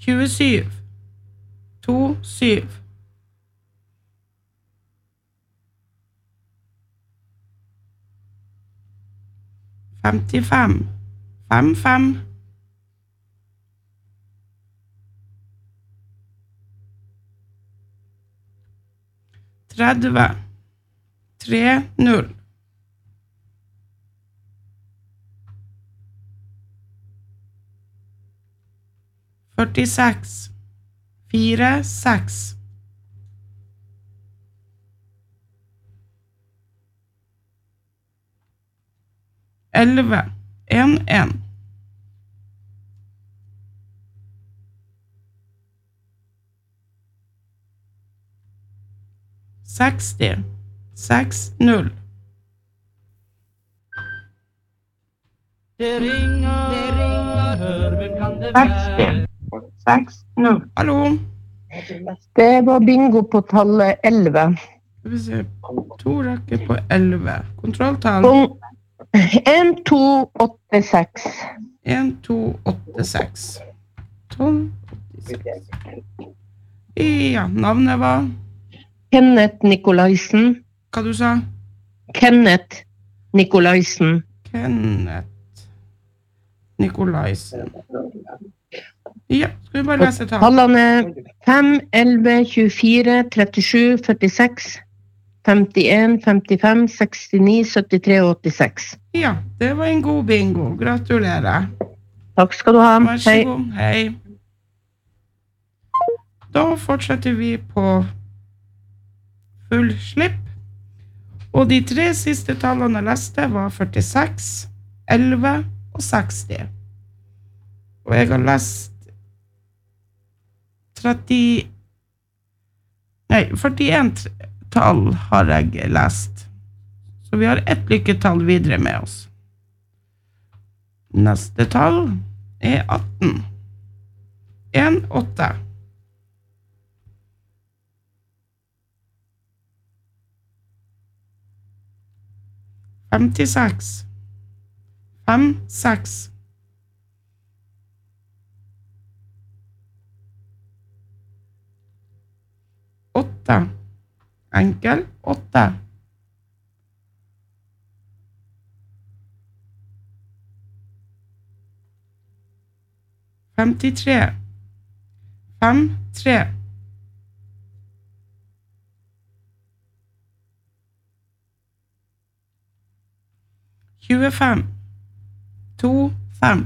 27. 2, 7. 55. 5, 5. 30. 3, 0. 46. 4, 6. 11. 1, 1. 60. 6, 0. Det ringer, hør, hvem kan det være? 6, 0. Hallo? Det var bingo på tallet 11. Skal vi se. 2 rekker på 11. Kontrolltall. 1, 2, 8, 6. 1, 2, 8, 6. 12, 86. Ja, navnet var? Kenneth Nikolaisen. Hva du sa? Kenneth Nikolaisen. Kenneth Nikolaisen. Ja, skal vi bare lese tall? Tallene 5, 11, 24, 37, 46, 51, 55, 69, 73 og 86. Ja, det var en god bingo. Gratulerer. Takk skal du ha. Vær så god. Hei. Da fortsetter vi på full slipp. Og de 3 siste tallene jeg leste var 46, 11 og 60. Og jeg har lest 41 tall har jeg lest. Så vi har et lykketall videre med oss. Neste tall er 18. 1, 8. 56. 5, 6. 8. Enkel 8. 53. 5, 3. 25. 2, 5.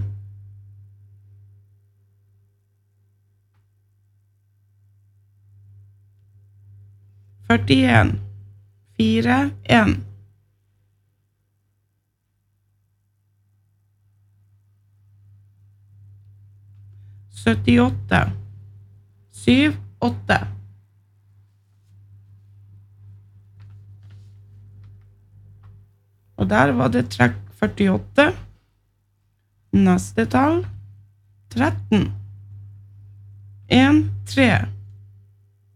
41. 4, 1. 78. 7, 8. Og der var det trekk 48. Neste tall 13. 1, 3.